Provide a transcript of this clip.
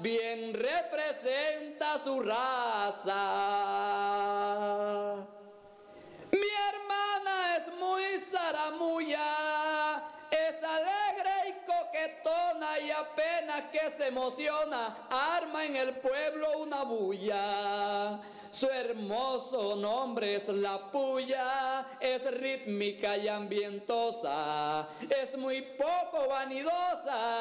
bien representa su raza. Mi hermana es muy zaramulla, es alegre y coquetona y apenas que se emociona, arma en el pueblo una bulla. Su hermoso nombre es la puya, es rítmica y ambientosa, es muy poco vanidosa.